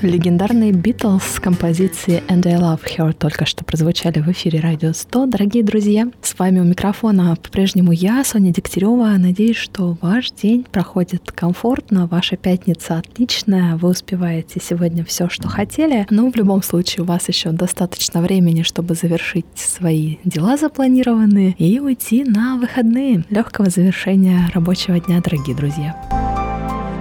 Легендарные Beatles с композицией And I Love Her только что прозвучали в эфире Радио 100. Дорогие друзья, с вами у микрофона по-прежнему я, Соня Дегтярева. Надеюсь, что ваш день проходит комфортно, ваша пятница отличная, вы успеваете сегодня все, что хотели. Но в любом случае у вас еще достаточно времени, чтобы завершить свои дела запланированные и уйти на выходные. Легкого завершения рабочего дня, дорогие друзья.